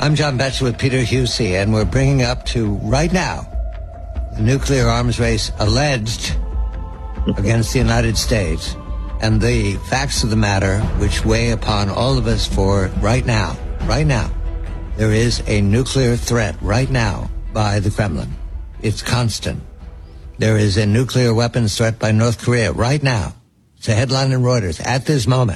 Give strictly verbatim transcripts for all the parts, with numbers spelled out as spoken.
I'm John Betcher with Peter Husey, and we're bringing up to, right now, the nuclear arms race alleged against the United States and the facts of the matter which weigh upon all of us for right now. Right now, there is a nuclear threat right now by the Kremlin. It's constant. There is a nuclear weapons threat by North Korea right now. It's a headline in Reuters at this moment.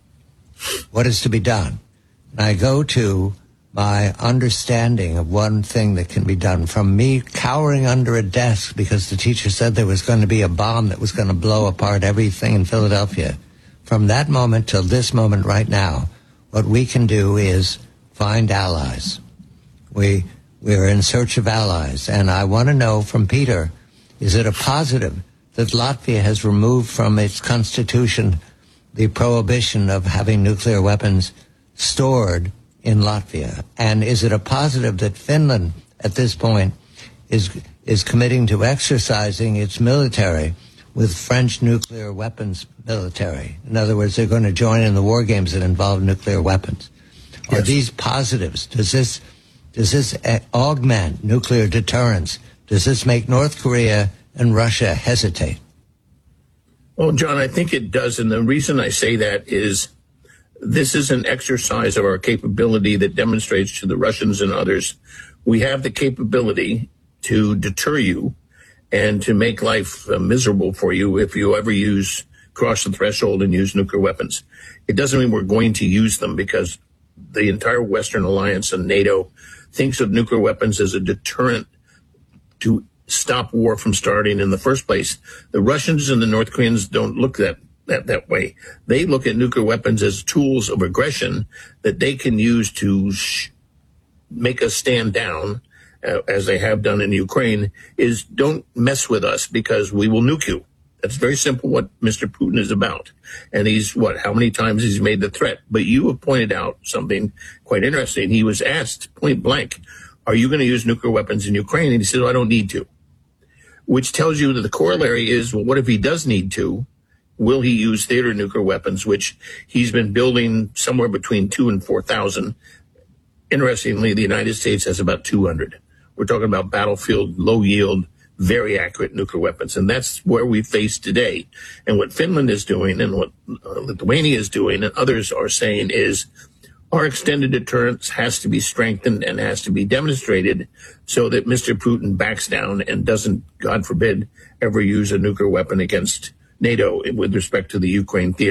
What is to be done? And I go to my understanding of one thing that can be done, from me cowering under a desk because the teacher said there was going to be a bomb that was going to blow apart everything in Philadelphia. From that moment till this moment right now, what we can do is find allies. We, we're in search of allies. And I want to know from Peter, is it a positive that Latvia has removed from its constitution the prohibition of having nuclear weapons stored in Latvia? And is it a positive that Finland, at this point, is is committing to exercising its military with French nuclear weapons military? In other words, they're going to join in the war games that involve nuclear weapons. Yes. Are these positives? Does this does this augment nuclear deterrence? Does this make North Korea and Russia hesitate? Well, John, I think it does. And the reason I say that is this is an exercise of our capability that demonstrates to the Russians and others we have the capability to deter you and to make life uh, miserable for you if you ever use, cross the threshold and use nuclear weapons. It doesn't mean we're going to use them, because the entire Western Alliance and NATO thinks of nuclear weapons as a deterrent to stop war from starting in the first place. The Russians and the North Koreans don't look that That, that way. They look at nuclear weapons as tools of aggression that they can use to sh- make us stand down, uh, as they have done in Ukraine, is don't mess with us because we will nuke you. That's very simple what Mister Putin is about. And he's, what, how many times he's made the threat? But you have pointed out something quite interesting. He was asked point blank, are you going to use nuclear weapons in Ukraine? And he said, oh, I don't need to. Which tells you that the corollary is, well, what if he does need to? Will he use theater nuclear weapons, which he's been building somewhere between two and four thousand? Interestingly, the United States has about two hundred. We're talking about battlefield, low yield, very accurate nuclear weapons. And that's where we face today. And what Finland is doing and what uh, Lithuania is doing and others are saying is our extended deterrence has to be strengthened and has to be demonstrated so that Mister Putin backs down and doesn't, God forbid, ever use a nuclear weapon against NATO with respect to the Ukraine theater.